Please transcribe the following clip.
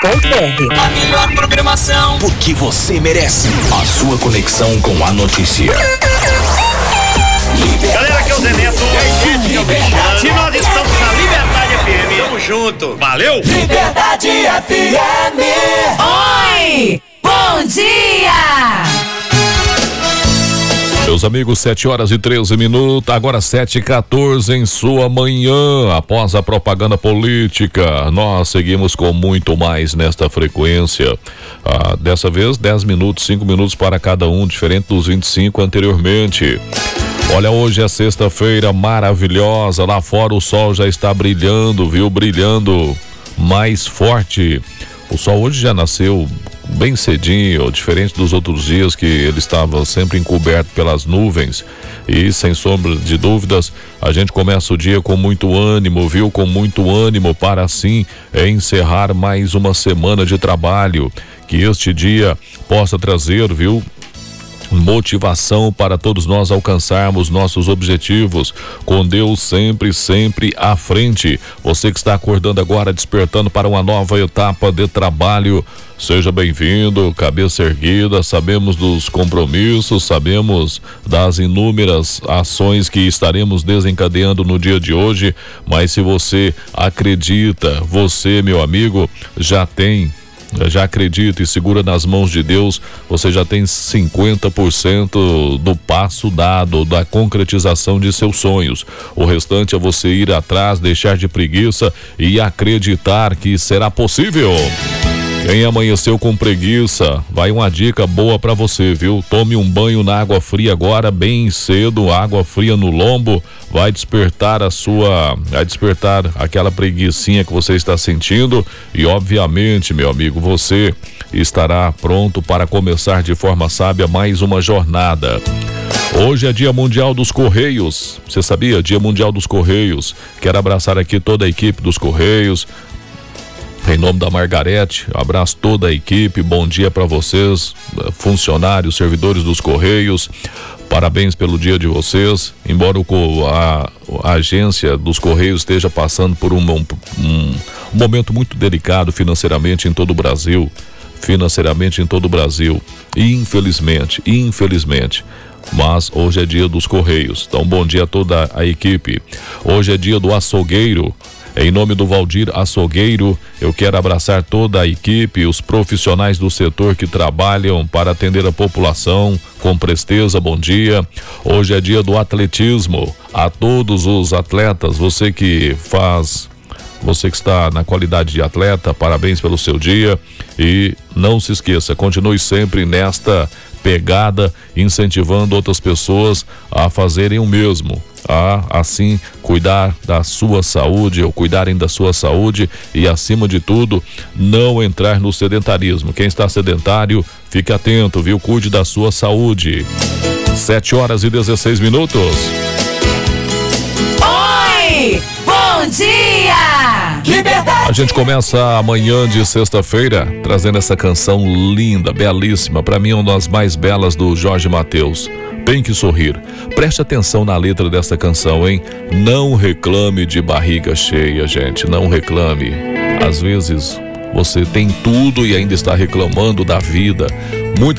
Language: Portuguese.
A melhor programação, porque você merece a sua conexão com a notícia. Galera, aqui é o Zé Neto. E nós estamos na Liberdade FM. Tamo junto. Valeu! Liberdade FM. Oi! Bom dia! Meus amigos, 7h13, agora 7h14 em sua manhã, após a propaganda política, nós seguimos com muito mais nesta frequência. Dessa vez, 10 minutos, 5 minutos para cada um, diferente dos 25 anteriormente. Olha, hoje é sexta-feira maravilhosa, lá fora o sol já está brilhando, viu? Brilhando mais forte. O sol hoje já nasceu bem cedinho, diferente dos outros dias que ele estava sempre encoberto pelas nuvens. E sem sombra de dúvidas, a gente começa o dia com muito ânimo, viu? Com muito ânimo para assim encerrar mais uma semana de trabalho. Que este dia possa trazer, viu? Motivação para todos nós alcançarmos nossos objetivos, com Deus sempre à frente. Você que está acordando agora, despertando para uma nova etapa de trabalho, seja bem-vindo, cabeça erguida. Sabemos dos compromissos, sabemos das inúmeras ações que estaremos desencadeando no dia de hoje, mas se você acredita, você, meu amigo, já acredita e segura nas mãos de Deus, você já tem 50% do passo dado, da concretização de seus sonhos. O restante é você ir atrás, deixar de preguiça e acreditar que será possível. Quem amanheceu com preguiça, vai uma dica boa pra você, viu? Tome um banho na água fria agora, bem cedo, água fria no lombo, vai despertar aquela preguicinha que você está sentindo e, obviamente, meu amigo, você estará pronto para começar de forma sábia mais uma jornada. Hoje é Dia Mundial dos Correios, você sabia? Dia Mundial dos Correios. Quero abraçar aqui toda a equipe dos Correios. Em nome da Margarete, abraço toda a equipe, bom dia para vocês, funcionários, servidores dos Correios, parabéns pelo dia de vocês. Embora a agência dos Correios esteja passando por um momento muito delicado financeiramente em todo o Brasil, infelizmente. Mas hoje é dia dos Correios, então bom dia a toda a equipe. Hoje é dia do açougueiro. Em nome do Valdir Açougueiro, eu quero abraçar toda a equipe, os profissionais do setor que trabalham para atender a população com presteza, bom dia. Hoje é dia do atletismo. A todos os atletas, você que está na qualidade de atleta, parabéns pelo seu dia. E não se esqueça, continue sempre nesta pegada, incentivando outras pessoas a fazerem o mesmo. Assim cuidar da sua saúde, ou cuidarem da sua saúde e, acima de tudo, não entrar no sedentarismo. Quem está sedentário, fique atento, viu? Cuide da sua saúde. 7h16. Oi! Bom dia! Liberdade. A gente começa amanhã de sexta-feira trazendo essa canção linda, belíssima, para mim é uma das mais belas do Jorge Mateus. Tem que sorrir. Preste atenção na letra dessa canção, hein? Não reclame de barriga cheia, gente. Não reclame. Às vezes você tem tudo e ainda está reclamando da vida. Muitas